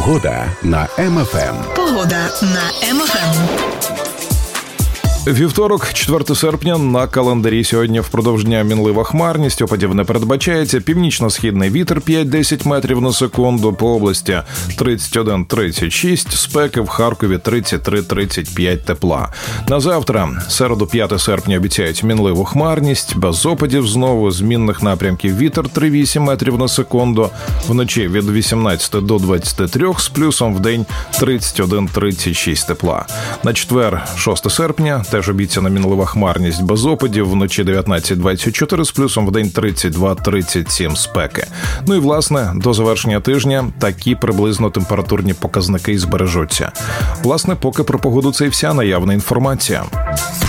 Погода на МФМ. Погода на МФМ. Вівторок, 4 серпня, на календарі. Сьогодні впродовж дня мінлива хмарність, опадів не передбачається. Північно-східний вітер 5-10 метрів на секунду, по області 31-36, спеки в Харкові 33-35 тепла. На завтра, середу, 5 серпня, обіцяють мінливу хмарність, без опадів знову, змінних напрямків вітер 3-8 метрів на секунду, вночі від 18 до 23, з плюсом в день 31-36 тепла. На четвер, 6 серпня, теж обіцяна мінлива хмарність без опадів, вночі 19-24, з плюсом в день 32-37 спеки. Ну і, власне, до завершення тижня такі приблизно температурні показники і збережуться. Власне, поки про погоду це і вся наявна інформація.